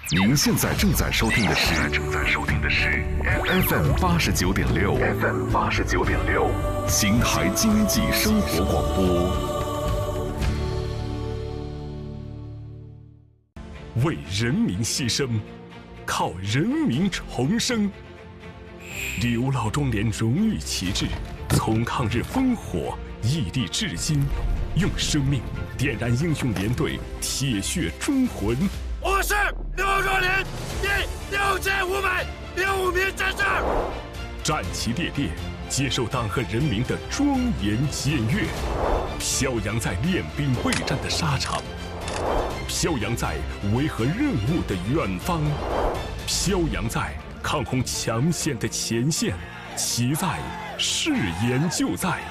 您现在正在收听的是 FM 89.6，邢台经济生活广播。为人民牺牲，靠人民重生。刘老庄连荣誉旗帜，从抗日烽火屹立至今，用生命点燃英雄连队铁血忠魂。 我是刘若莲第6506名战士， 战旗猎猎，接受党和人民的庄严检阅，飘扬在练兵备战的沙场，飘扬在维和任务的远方，飘扬在抗洪抢险的前线，其在誓言就在。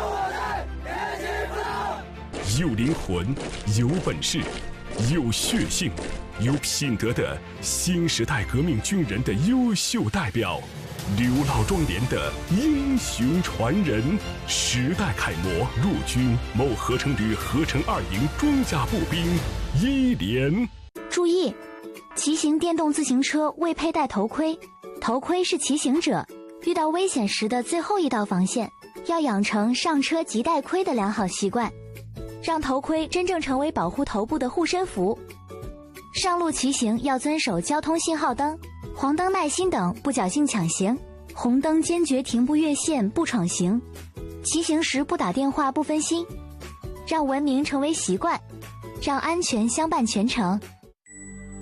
有灵魂，有本事，有血性，有品德的新时代革命军人的优秀代表，刘老庄连的英雄传人，时代楷模，陆军某合成旅合成2营装甲步兵1连。 注意，骑行电动自行车未佩戴头盔，头盔是骑行者遇到危险时的最后一道防线，要养成上车即戴盔的良好习惯，让头盔真正成为保护头部的护身符。上路骑行要遵守交通信号灯、黄灯耐心等，不侥幸抢行；红灯坚决停步越线，不闯行。骑行时不打电话，不分心，让文明成为习惯，让安全相伴全程。